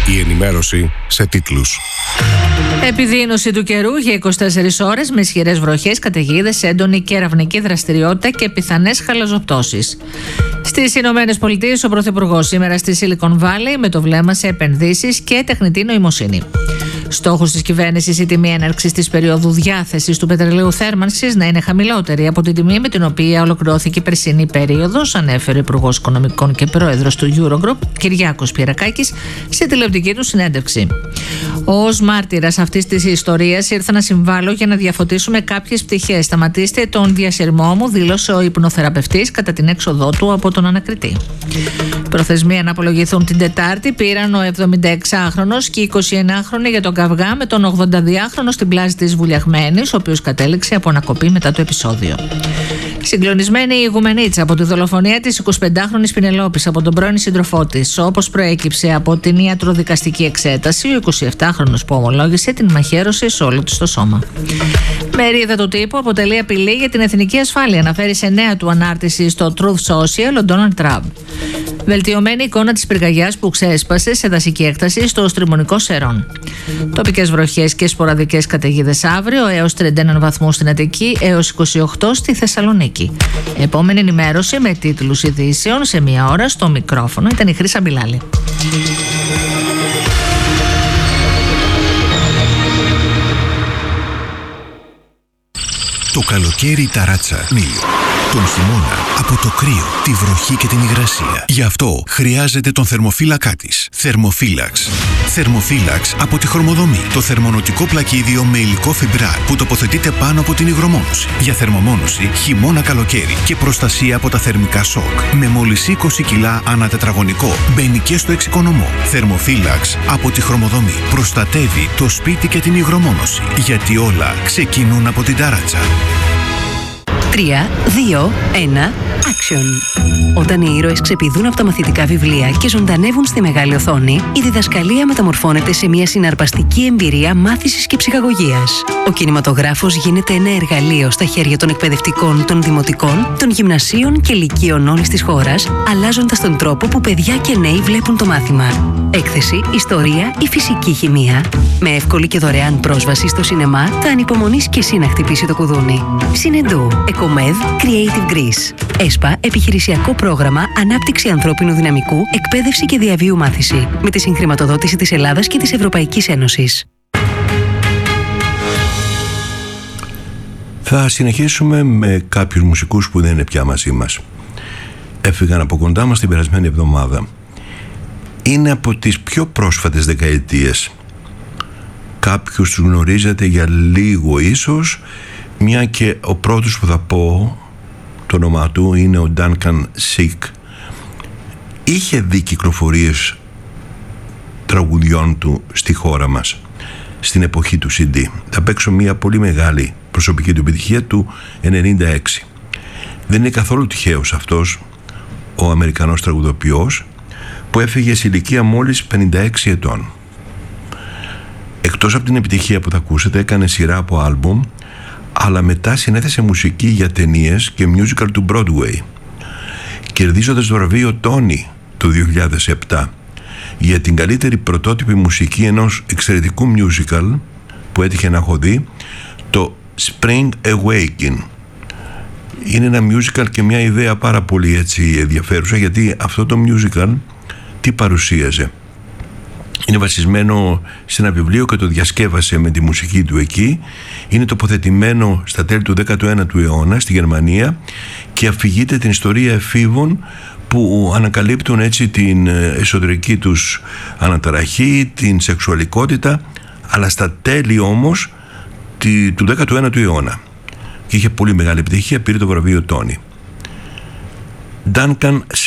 Η ενημέρωση σε τίτλους. Επιδείνωση του καιρού για 24 ώρες με ισχυρές βροχές, καταιγίδες, έντονη κεραυνική δραστηριότητα και πιθανές χαλαζοπτώσεις. Στις Ηνωμένες Πολιτείες, ο Πρωθυπουργός σήμερα στη Silicon Valley με το βλέμμα σε επενδύσεις και τεχνητή νοημοσύνη. Στόχος της κυβέρνησης η τιμή έναρξης της περίοδου διάθεσης του πετρελαίου θέρμανσης να είναι χαμηλότερη από την τιμή με την οποία ολοκληρώθηκε η περσινή περίοδος, ανέφερε ο Υπουργός Οικονομικών και Πρόεδρος του Eurogroup, Κυριάκος Πιερακάκης, σε τηλεοπτική του συνέντευξη. Ως μάρτυρας αυτής της ιστορίας ήρθα να συμβάλλω για να διαφωτίσουμε κάποιες πτυχές. Σταματήστε τον διασυρμό μου, δήλωσε ο υπνοθεραπευτής κατά την έξοδό του από τον ανακριτή. Προθεσμία να απολογηθούν την Τετάρτη πήραν ο 76χρονος και η 29χρονη για τον καυγά με τον 82χρονο στην πλάζη της Βουλιαγμένης, ο οποίος κατέληξε από ανακοπή μετά το επεισόδιο. Συγκλονισμένη η ηγουμενίτσα από τη δολοφονία της 25χρονης Πινελόπης από τον πρώην σύντροφό της, όπως προέκυψε από την ιατροδικαστική εξέταση, ο 27χρονος που ομολόγησε την μαχαίρωση σε όλο της το σώμα. Μερίδα του τύπου αποτελεί απειλή για την εθνική ασφάλεια, αναφέρει σε νέα του ανάρτηση στο Truth Social ο Ντόναλντ Τραμπ. Βελτιωμένη εικόνα της πυρκαγιάς που ξέσπασε σε δασική έκταση στο Στριμονικό Σερών. Τοπικές βροχές και σποραδικές καταιγίδες αύριο, έως 31 βαθμούς στην Αττική, έως 28 στη Θεσσαλονίκη. Επόμενη ενημέρωση με τίτλους ειδήσεων σε μία ώρα. Στο μικρόφωνο ήταν η Χρύσα Μπιλάλη. Το καλοκαίρι ταράτσα μήλιο. Τον χειμώνα από το κρύο, τη βροχή και την υγρασία. Γι' αυτό χρειάζεται τον θερμοφύλακά της. Θερμοφύλαξ. Θερμοφύλαξ από τη Χρωμοδομή. Το θερμονοτικό πλακίδιο με υλικό φιμπράρ που τοποθετείται πάνω από την υγρομόνωση. Για θερμομόνωση χειμώνα-καλοκαίρι και προστασία από τα θερμικά σοκ. Με μόλις 20 κιλά ανά τετραγωνικό. Μπαίνει και στο εξοικονομώ. Θερμοφύλαξ από τη Χρωμοδομή. Προστατεύει το σπίτι και την υγρομόνωση. Γιατί όλα ξεκινούν από την ταράτσα. 3, 2, 1, action! Όταν οι ήρωες ξεπηδούν από τα μαθητικά βιβλία και ζωντανεύουν στη μεγάλη οθόνη, η διδασκαλία μεταμορφώνεται σε μια συναρπαστική εμπειρία μάθησης και ψυχαγωγίας. Ο κινηματογράφος γίνεται ένα εργαλείο στα χέρια των εκπαιδευτικών, των δημοτικών, των γυμνασίων και λυκείων όλης της χώρας, αλλάζοντας τον τρόπο που παιδιά και νέοι βλέπουν το μάθημα. Έκθεση, ιστορία ή φυσική χημεία. Με εύκολη και δωρεάν πρόσβαση στο σινεμά, θα ανυπομονείς και εσύ να χτυπήσει το κουδούνι. Συνεντού. Εκομέδ Creative Greece. ΕΣΠΑ, επιχειρησιακό πρόγραμμα ανάπτυξη ανθρώπινου δυναμικού, εκπαίδευση και διαβίου μάθηση. Με τη συγχρηματοδότηση της Ελλάδας και της Ευρωπαϊκής Ένωσης. Θα συνεχίσουμε με κάποιους μουσικούς που δεν είναι πια μαζί μας. Έφυγαν από κοντά μας την περασμένη εβδομάδα. Είναι από τις πιο πρόσφατες δεκαετίες. Κάποιους τους γνωρίζετε για λίγο ίσως, μια και ο πρώτος που θα πω το όνομά του είναι ο Duncan Sick. Είχε δει κυκλοφορίες τραγουδιών του στη χώρα μας στην εποχή του CD. Θα παίξω μια πολύ μεγάλη προσωπική του επιτυχία του 96. Δεν είναι καθόλου τυχαίος αυτός ο Αμερικανός τραγουδοποιός που έφυγε σε ηλικία μόλις 56 ετών. Εκτός από την επιτυχία που θα ακούσετε, έκανε σειρά από άλμπουμ, αλλά μετά συνέθεσε μουσική για ταινίες και musical του Broadway, κερδίζοντας το βραβείο Tony το 2007 για την καλύτερη πρωτότυπη μουσική ενός εξαιρετικού musical που έτυχε να έχω δει, το Spring Awakening. Είναι ένα musical και μια ιδέα πάρα πολύ έτσι ενδιαφέρουσα, γιατί αυτό το musical τι παρουσίαζε? Είναι βασισμένο σε ένα βιβλίο και το διασκεύασε με τη μουσική του εκεί. Είναι τοποθετημένο στα τέλη του 19ου αιώνα στη Γερμανία και αφηγείται την ιστορία εφήβων που ανακαλύπτουν έτσι την εσωτερική τους αναταραχή, την σεξουαλικότητα, αλλά στα τέλη όμως του 19ου αιώνα. Και είχε πολύ μεγάλη επιτυχία, πήρε το βραβείο Tony. Duncan